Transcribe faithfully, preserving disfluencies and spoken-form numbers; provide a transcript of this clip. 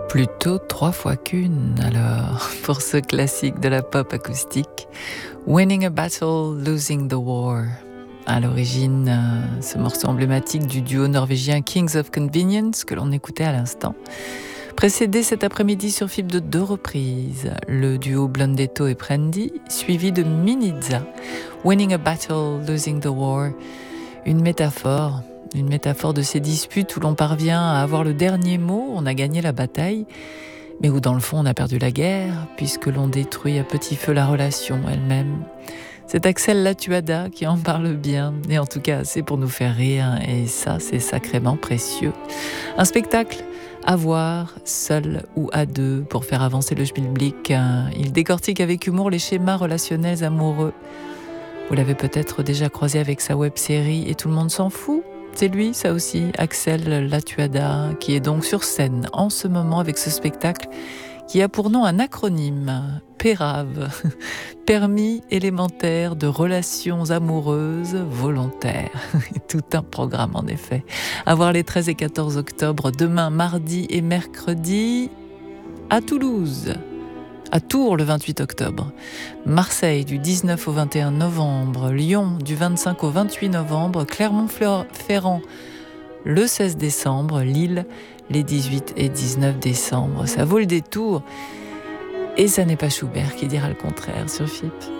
Plutôt trois fois qu'une, alors, pour ce classique de la pop acoustique. Winning a battle, losing the war. À l'origine, euh, ce morceau emblématique du duo norvégien Kings of Convenience, que l'on écoutait à l'instant. Précédé cet après-midi sur F I B de deux reprises, le duo Blondetto et Prendy, suivi de Minizza. Winning a battle, losing the war. Une métaphore. Une métaphore de ces disputes où l'on parvient à avoir le dernier mot, on a gagné la bataille, mais où dans le fond on a perdu la guerre, puisque l'on détruit à petit feu la relation elle-même. C'est Axel Latuada qui en parle bien, et en tout cas assez pour nous faire rire, et ça c'est sacrément précieux. Un spectacle à voir, seul ou à deux, pour faire avancer le schmilblick. Il décortique avec humour les schémas relationnels amoureux. Vous l'avez peut-être déjà croisé avec sa web-série « Et tout le monde s'en fout ». C'est lui, ça aussi, Axel Latuada, qui est donc sur scène en ce moment avec ce spectacle qui a pour nom un acronyme, PÉRAV, Permis élémentaire de relations amoureuses volontaires. Tout un programme en effet. À voir les treize et quatorze octobre, demain, mardi et mercredi, à Toulouse. À Tours le vingt-huit octobre, Marseille du dix-neuf au vingt et un novembre, Lyon du vingt-cinq au vingt-huit novembre, Clermont-Ferrand le seize décembre, Lille les dix-huit et dix-neuf décembre. Ça vaut le détour et ça n'est pas Schubert qui dira le contraire sur F I P.